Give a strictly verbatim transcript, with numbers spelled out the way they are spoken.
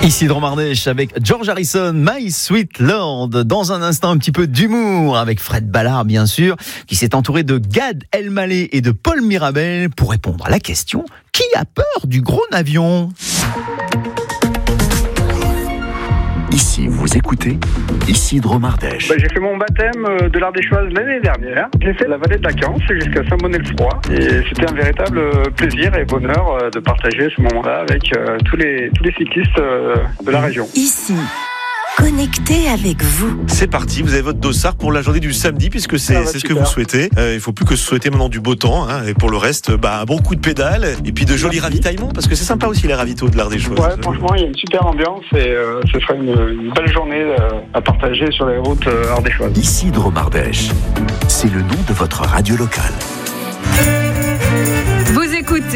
Ici Dromardèche avec George Harrison, My Sweet Lord. Dans un instant, un petit peu d'humour avec Fred Ballard, bien sûr, qui s'est entouré de Gad Elmaleh et de Paul Mirabel pour répondre à la question: qui a peur du gros avion? Ici, vous écoutez Ici Dromardèche. Bah, j'ai fait mon baptême de l'Ardéchoise l'année dernière. J'ai fait la vallée de la Cance jusqu'à Saint-Bonnet-le-Froid. Et c'était un véritable plaisir et bonheur de partager ce moment-là avec euh, tous, les, tous les cyclistes euh, de la région. Ici, connecté avec vous. C'est parti, vous avez votre dossard pour la journée du samedi, puisque c'est, ah bah, c'est ce que super. vous souhaitez. Euh, il faut plus que se souhaiter maintenant du beau temps, hein, et pour le reste, bah, un bon coup de pédale, et puis de jolis Merci. ravitaillements, parce que c'est sympa aussi les ravitaux de l'Ardéchoise. Ouais, franchement, il y a une super ambiance et euh, ce sera une, une belle journée euh, à partager sur les routes euh, ardéchoises. Ici Dromardèche. C'est le nom de votre radio locale.